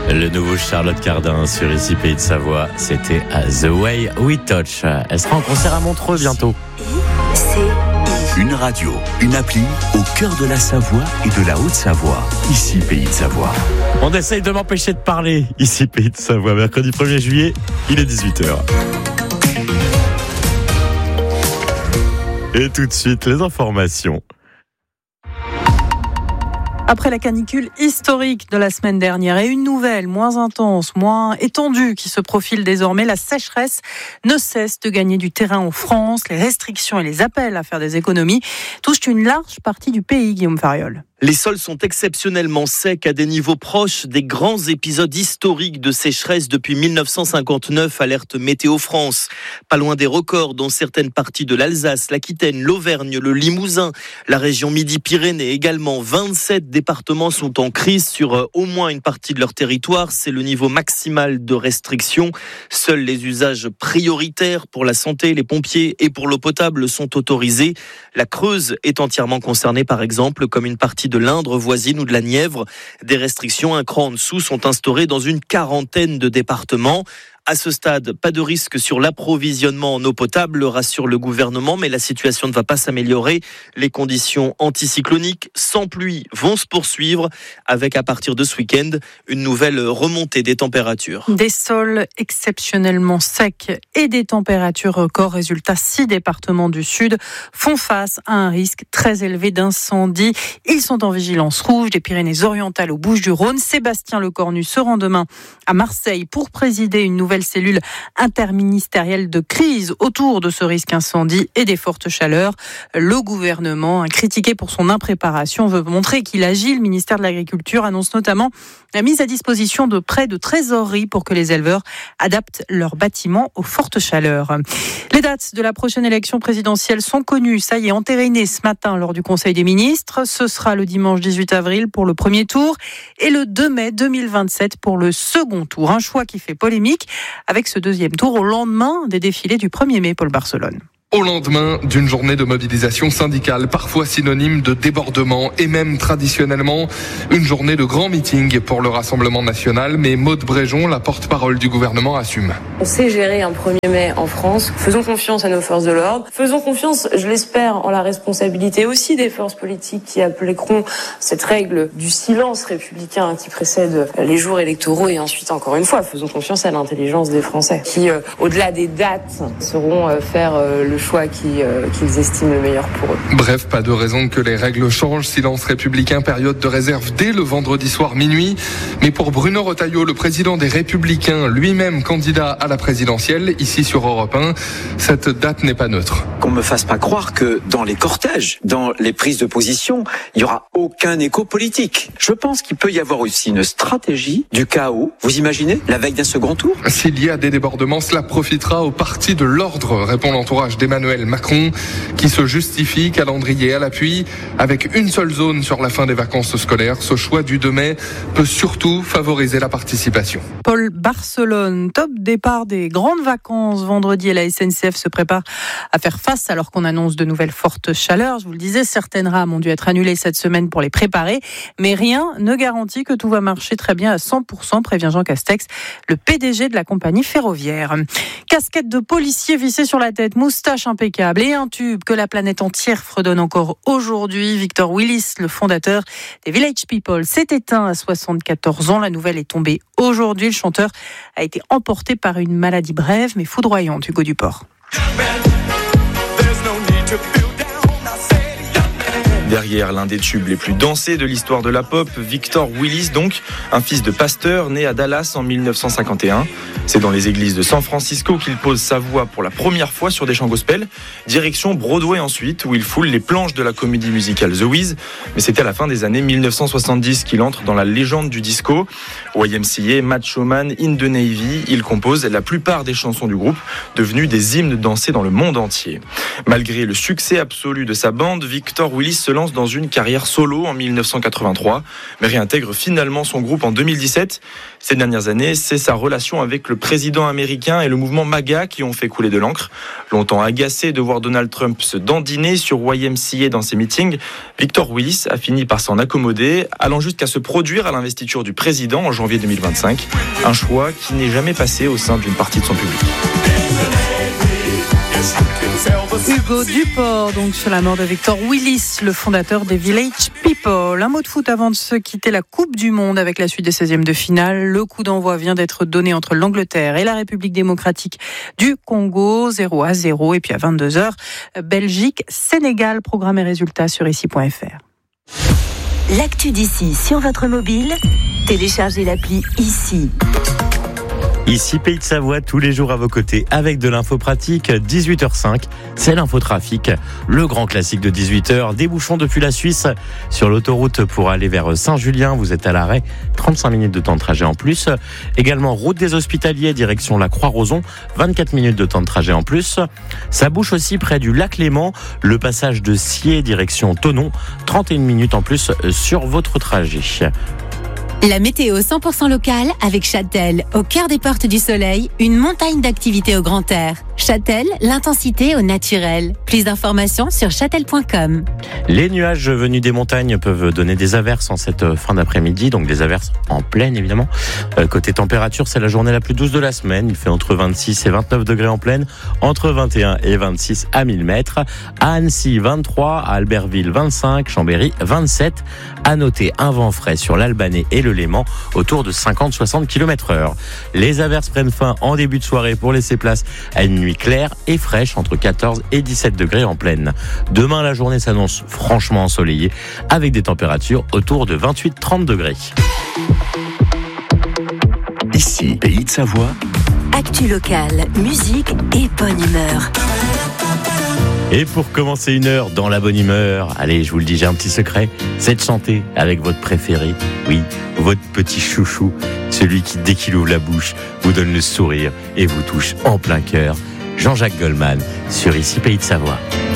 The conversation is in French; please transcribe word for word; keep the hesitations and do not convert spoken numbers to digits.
Le nouveau Charlotte Cardin sur Ici Pays de Savoie, c'était The Way We Touch. Elle sera en concert à Montreux bientôt. Une radio, une appli au cœur de la Savoie et de la Haute-Savoie. Ici Pays de Savoie. On essaye de m'empêcher de parler. Ici Pays de Savoie, mercredi premier juillet, il est dix-huit heures. Et tout de suite, les informations. Après la canicule historique de la semaine dernière et une nouvelle, moins intense, moins étendue qui se profile désormais, la sécheresse ne cesse de gagner du terrain en France. Les restrictions et les appels à faire des économies touchent une large partie du pays, Guillaume Fariol. Les sols sont exceptionnellement secs à des niveaux proches des grands épisodes historiques de sécheresse depuis dix-neuf cent cinquante-neuf, alerte Météo France. Pas loin des records dans certaines parties de l'Alsace, l'Aquitaine, l'Auvergne, le Limousin, la région Midi-Pyrénées également. vingt-sept départements sont en crise sur au moins une partie de leur territoire. C'est le niveau maximal de restriction. Seuls les usages prioritaires pour la santé, les pompiers et pour l'eau potable sont autorisés. La Creuse est entièrement concernée par exemple, comme une partie de l'Indre voisine ou de la Nièvre. Des restrictions un cran en dessous sont instaurées dans une quarantaine de départements. À ce stade, pas de risque sur l'approvisionnement en eau potable, rassure le gouvernement, mais la situation ne va pas s'améliorer. Les conditions anticycloniques sans pluie vont se poursuivre avec, à partir de ce week-end, une nouvelle remontée des températures. Des sols exceptionnellement secs et des températures records. Résultat, six départements du Sud font face à un risque très élevé d'incendie. Ils sont en vigilance rouge des Pyrénées-Orientales aux Bouches-du-Rhône. Sébastien Lecornu se rend demain à Marseille pour présider une nouvelle cellule interministérielle de crise autour de ce risque incendie et des fortes chaleurs. Le gouvernement, critiqué pour son impréparation, veut montrer qu'il agit. Le ministère de l'Agriculture annonce notamment la mise à disposition de prêts de trésorerie pour que les éleveurs adaptent leurs bâtiments aux fortes chaleurs. Les dates de la prochaine élection présidentielle sont connues. Ça y est, entérinées ce matin lors du Conseil des ministres. Ce sera le dimanche dix-huit avril pour le premier tour et le deux mai deux mille vingt-sept pour le second tour. Un choix qui fait polémique avec ce deuxième tour au lendemain des défilés du premier mai, Paul Barcelone. Au lendemain d'une journée de mobilisation syndicale, parfois synonyme de débordement et même traditionnellement une journée de grand meeting pour le Rassemblement national. Mais Maude Bréjon, la porte-parole du gouvernement, assume. On sait gérer un premier mai en France. Faisons confiance à nos forces de l'ordre. Faisons confiance, je l'espère, en la responsabilité aussi des forces politiques qui appliqueront cette règle du silence républicain qui précède les jours électoraux. Et ensuite, encore une fois, faisons confiance à l'intelligence des Français qui, euh, au-delà des dates, sauront euh, faire euh, le choix qui, euh, qu'ils estiment le meilleur pour eux. Bref, pas de raison que les règles changent. Silence républicain, période de réserve dès le vendredi soir minuit. Mais pour Bruno Retailleau, le président des Républicains, lui-même candidat à la présidentielle, ici sur Europe un, cette date n'est pas neutre. Qu'on me fasse pas croire que dans les cortèges, dans les prises de position, il y aura aucun écho politique. Je pense qu'il peut y avoir aussi une stratégie du chaos. Vous imaginez, la veille d'un second tour ? S'il y a des débordements, cela profitera au parti de l'ordre, répond l'entourage d'Emmanuel Macron, qui se justifie, calendrier à l'appui, avec une seule zone sur la fin des vacances scolaires. Ce choix du deux mai peut surtout favoriser la participation. Paul Barcelone, top départ des grandes vacances vendredi et la S N C F se prépare à faire face alors qu'on annonce de nouvelles fortes chaleurs. Je vous le disais, certaines rames ont dû être annulées cette semaine pour les préparer, mais rien ne garantit que tout va marcher très bien à cent pour cent, prévient Jean Castex, le P D G de la compagnie ferroviaire. Casquette de policier vissée sur la tête, moustache impeccable et un tube que la planète entière fredonne encore aujourd'hui. Victor Willis, le fondateur des Village People, s'est éteint à soixante-quatorze ans. La nouvelle est tombée aujourd'hui. Le chanteur a été emporté par une maladie brève mais foudroyante, Hugo Duport. Derrière l'un des tubes les plus dansés de l'histoire de la pop, Victor Willis donc, un fils de pasteur né à Dallas en dix-neuf cent cinquante et un. C'est dans les églises de San Francisco qu'il pose sa voix pour la première fois sur des chants gospel. Direction Broadway ensuite, où il foule les planches de la comédie musicale The Wiz. Mais c'était à la fin des années dix-neuf cent soixante-dix qu'il entre dans la légende du disco. Y M C A, Macho Man, In the Navy, il compose la plupart des chansons du groupe, devenues des hymnes dansés dans le monde entier. Malgré le succès absolu de sa bande, Victor Willis se lance dans une carrière solo en dix-neuf cent quatre-vingt-trois, mais réintègre finalement son groupe en deux mille dix-sept. Ces dernières années, c'est sa relation avec le président américain et le mouvement MAGA qui ont fait couler de l'encre. Longtemps agacé de voir Donald Trump se dandiner sur Y M C A dans ses meetings, Victor Willis a fini par s'en accommoder, allant jusqu'à se produire à l'investiture du président en janvier deux mille vingt-cinq. Un choix qui n'est jamais passé au sein d'une partie de son public. Hugo Duport, donc sur la mort de Victor Willis, le fondateur des Village People. Un mot de foot avant de se quitter, la Coupe du Monde avec la suite des seizièmes de finale. Le coup d'envoi vient d'être donné entre l'Angleterre et la République démocratique du Congo, zéro à zéro. Et puis à vingt-deux heures, Belgique, Sénégal, programme et résultats sur ici point f r. L'actu d'ici sur votre mobile, téléchargez l'appli ici. Ici, Pays de Savoie, tous les jours à vos côtés, avec de l'info pratique, dix-huit heures cinq, c'est l'infotrafic, le grand classique de dix-huit heures, des bouchons depuis la Suisse, sur l'autoroute pour aller vers Saint-Julien, vous êtes à l'arrêt, trente-cinq minutes de temps de trajet en plus, également route des Hospitaliers, direction la Croix-Roson, vingt-quatre minutes de temps de trajet en plus, ça bouche aussi près du lac Léman, le passage de Scié, direction Thonon, trente et une minutes en plus sur votre trajet. La météo cent pour cent locale avec Châtel, au cœur des portes du soleil, une montagne d'activités au grand air. Châtel, l'intensité au naturel. Plus d'informations sur châtel point com. Les nuages venus des montagnes peuvent donner des averses en cette fin d'après-midi, donc des averses en pleine évidemment. Euh, côté température, c'est la journée la plus douce de la semaine. Il fait entre vingt-six et vingt-neuf degrés en pleine, entre vingt et un et vingt-six à mille mètres. À Annecy, vingt-trois, à Albertville, vingt-cinq, Chambéry, vingt-sept. À noter un vent frais sur l'Albanais et le Léman autour de cinquante à soixante kilomètres heure. Les averses prennent fin en début de soirée pour laisser place à une nuit claire et fraîche entre quatorze et dix-sept degrés en pleine. Demain, la journée s'annonce franchement ensoleillée avec des températures autour de vingt-huit à trente degrés. Ici, Pays de Savoie. Actu locale, musique et bonne humeur. Et pour commencer une heure dans la bonne humeur, allez, je vous le dis, j'ai un petit secret, c'est de chanter avec votre préféré, oui, votre petit chouchou, celui qui, dès qu'il ouvre la bouche, vous donne le sourire et vous touche en plein cœur. Jean-Jacques Goldman, sur Ici Pays de Savoie.